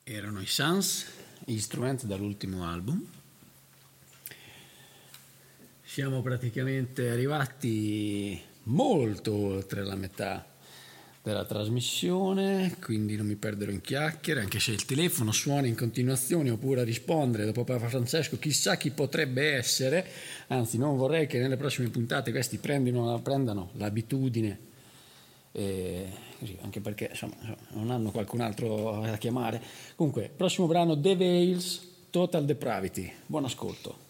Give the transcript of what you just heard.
Erano i Sans Instrument dall'ultimo album. Siamo praticamente arrivati molto oltre la metà della trasmissione, quindi non mi perderò in chiacchiere, anche se il telefono suona in continuazione oppure a rispondere dopo Papa Francesco chissà chi potrebbe essere. Anzi, non vorrei che nelle prossime puntate questi prendano l'abitudine, così, anche perché insomma, non hanno qualcun altro a chiamare. Comunque, prossimo brano, The Veils, Total Depravity. Buon ascolto.